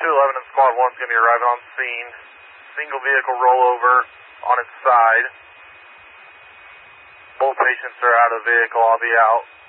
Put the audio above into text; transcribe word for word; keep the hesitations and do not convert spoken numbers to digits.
two eleven and Squad one is going to be arriving on scene. Single vehicle rollover on its side. Both patients are out of the vehicle. I'll be out.